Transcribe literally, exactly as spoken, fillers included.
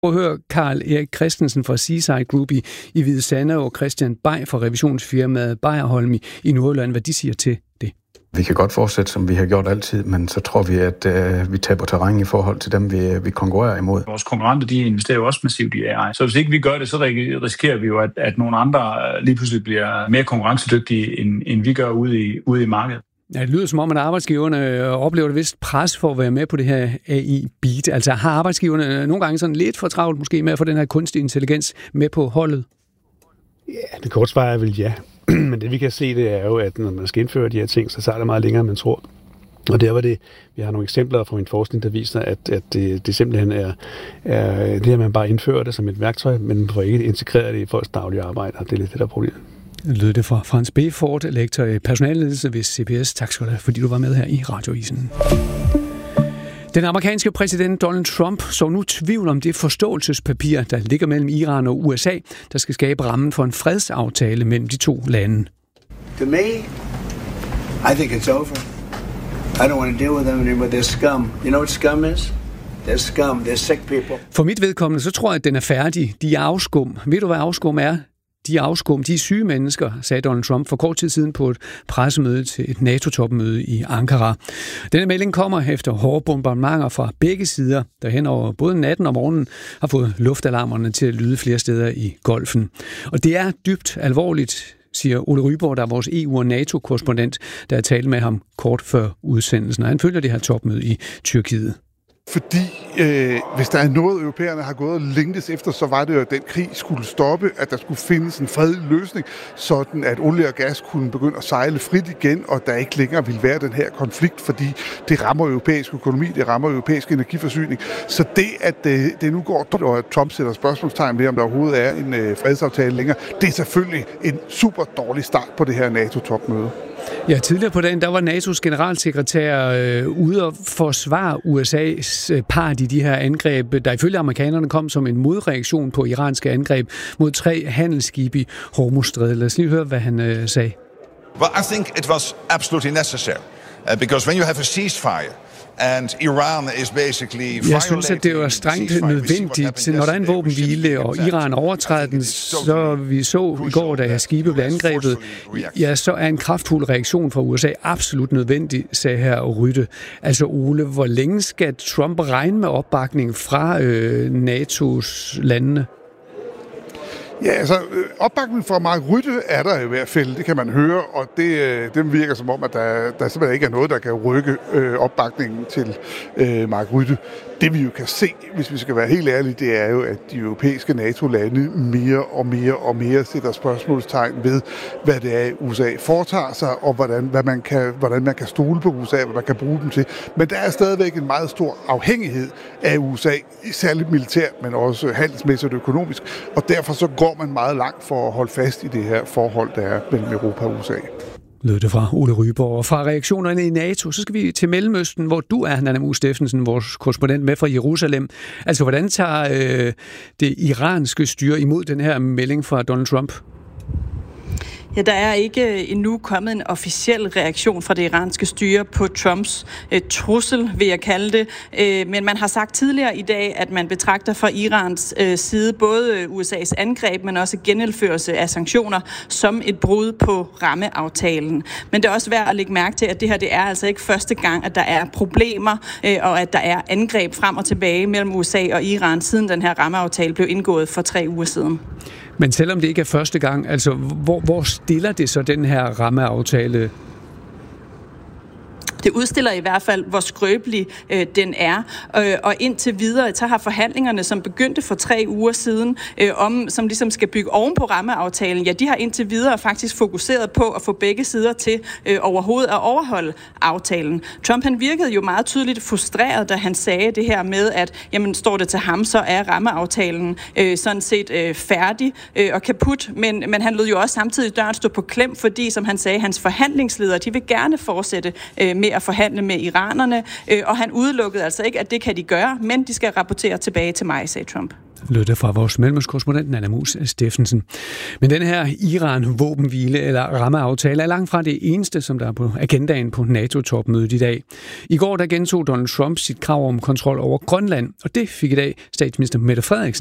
Prøv at høre Karl Erik Christensen fra Seaside Group i, i Hvide Sande og Christian Bay fra revisionsfirmaet Bayerholm i, i Nordjylland, hvad de siger til det. Vi kan godt fortsætte, som vi har gjort altid, men så tror vi, at øh, vi taber terræn i forhold til dem, vi, vi konkurrerer imod. Vores konkurrenter, de investerer jo også massivt i A I. Så hvis ikke vi gør det, så risikerer vi jo, at, at nogle andre lige pludselig bliver mere konkurrencedygtige, end, end vi gør ude i, ude i markedet. Ja, det lyder som om, at arbejdsgiverne oplever et vist pres for at være med på det her A I-beat. Altså har arbejdsgiverne nogle gange sådan lidt for travlt måske med at få den her kunstig intelligens med på holdet? Ja, det korte svar er vel ja. Men det vi kan se, det er jo, at når man skal indføre de her ting, så tager det meget længere, end man tror. Og der var det, vi har nogle eksempler fra min forskning, der viser, at, at det, det simpelthen er, er det, at man bare indfører det som et værktøj, men man får ikke integreret det i folks daglige arbejde, og det er lidt det, der er problemet. Lød det fra Frans Befort, lektor i personalledelse ved C B S. Tak skal du have, fordi du var med her i Radioavisen. Den amerikanske præsident Donald Trump så nu tvivl om det forståelsespapir, der ligger mellem Iran og U S A, der skal skabe rammen for en fredsaftale mellem de to lande. To me, I think it's over. I don't want to deal with them anymore. They're scum. You know what scum is? They're scum. They're sick people. For mit vedkommende, så tror jeg, at den er færdig. De er afskum. Ved du, hvad afskum er? De er afskum, de er syge mennesker, sagde Donald Trump for kort tid siden på et pressemøde til et NATO-topmøde i Ankara. Denne melding kommer efter hårde bombardementer fra begge sider, der hen over både natten og morgenen har fået luftalarmerne til at lyde flere steder i Golfen. Og det er dybt alvorligt, siger Ole Ryborg, der er vores E U- og NATO-korrespondent, der har talt med ham kort før udsendelsen. Og han følger det her topmøde i Tyrkiet. Fordi øh, hvis der er noget, europæerne har gået og længtes efter, så var det jo, at den krig skulle stoppe, at der skulle findes en fredelig løsning, sådan at olie og gas kunne begynde at sejle frit igen, og der ikke længere ville være den her konflikt, fordi det rammer europæisk økonomi, det rammer europæisk energiforsyning. Så det, at øh, det nu går, og at Trump sætter spørgsmålstegn ved, om der overhovedet er en øh, fredsaftale længere, det er selvfølgelig en super dårlig start på det her NATO-topmøde. Ja, tidligere på dagen, der var NATO's generalsekretær øh, ude og forsvare U S A's øh, part i de her angreb, der ifølge amerikanerne kom som en modreaktion på iranske angreb mod tre handelsskibe i Hormuzstrædet. Lad os lige høre, hvad han øh, sagde. Well, I think it was absolutely necessary, uh, because when you have a ceasefire, and Iran is basically Jeg synes, at det var strengt nødvendigt, når der er en våbenhvile, og Iran overtræder den, så vi så i går, da skibe blev angrebet, ja, så er en kraftfuld reaktion fra U S A absolut nødvendig, sagde her Rytte. Altså Ole, hvor længe skal Trump regne med opbakning fra øh, NATO's landene? Ja, altså opbakningen fra Mark Rytte er der i hvert fald, det kan man høre, og det, det virker som om, at der, der simpelthen ikke er noget, der kan rykke øh, opbakningen til øh, Mark Rytte. Det vi jo kan se, hvis vi skal være helt ærlige, det er jo, at de europæiske NATO-lande mere og mere og mere sætter spørgsmålstegn ved, hvad det er, U S A foretager sig, og hvordan, hvad man kan, hvordan man kan stole på U S A, hvad man kan bruge dem til. Men der er stadigvæk en meget stor afhængighed af U S A, særligt militært, men også handelsmæssigt og økonomisk, og derfor så går man meget langt for at holde fast i det her forhold, der er mellem Europa og U S A. Lød det fra Ole Ryborg. Og fra reaktionerne i NATO, så skal vi til Mellemøsten, hvor du er, Nanna Muse Steffensen, vores korrespondent med fra Jerusalem. Altså, hvordan tager øh, det iranske styre imod den her melding fra Donald Trump? Ja, der er ikke endnu kommet en officiel reaktion fra det iranske styre på Trumps øh, trussel, vil jeg kalde det. Øh, men man har sagt tidligere i dag, at man betragter fra Irans øh, side både U S A's angreb, men også genindførelse af sanktioner som et brud på rammeaftalen. Men det er også værd at lægge mærke til, at det her det er altså ikke første gang, at der er problemer, øh, og at der er angreb frem og tilbage mellem U S A og Iran, siden den her rammeaftale blev indgået for tre uger siden. Men selvom det ikke er første gang, altså hvor, hvor stiller det så den her rammeaftale? Det udstiller i hvert fald, hvor skrøbelig øh, den er. Øh, og indtil videre, så har forhandlingerne, som begyndte for tre uger siden, øh, om, som ligesom skal bygge oven på rammeaftalen, ja, de har indtil videre faktisk fokuseret på at få begge sider til øh, overhovedet at overholde aftalen. Trump, han virkede jo meget tydeligt frustreret, da han sagde det her med, at jamen, står det til ham, så er rammeaftalen øh, sådan set øh, færdig øh, og kaput. Men, men han lød jo også samtidig døren stå på klem, fordi, som han sagde, hans forhandlingsledere, de vil gerne fortsætte øh, med at forhandle med iranerne, øh, og han udelukkede altså ikke, at det kan de gøre, men de skal rapportere tilbage til mig, sagde Trump. lød det fra vores mellemøstkorrespondent Nanna Mus Steffensen. Men den her Iran-våbenhvile eller rammeaftale er langt fra det eneste, som der er på agendaen på NATO-topmødet i dag. I går der gentog Donald Trump sit krav om kontrol over Grønland, og det fik i dag statsminister Mette Frederiksen